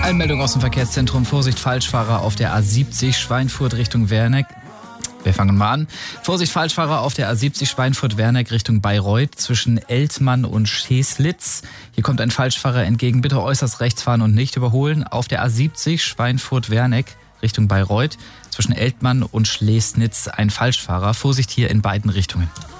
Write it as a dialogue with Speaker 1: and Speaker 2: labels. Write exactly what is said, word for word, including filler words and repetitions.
Speaker 1: Meldung aus dem Verkehrszentrum. Vorsicht, Falschfahrer auf der A siebzig Schweinfurt Richtung Werneck. Wir fangen mal an. Vorsicht, Falschfahrer auf der A siebzig Schweinfurt-Werneck Richtung Bayreuth zwischen Eltmann und Scheslitz. Hier kommt ein Falschfahrer entgegen. Bitte äußerst rechts fahren und nicht überholen. Auf der A siebzig Schweinfurt-Werneck Richtung Bayreuth zwischen Eltmann und Schlesnitz ein Falschfahrer. Vorsicht hier in beiden Richtungen.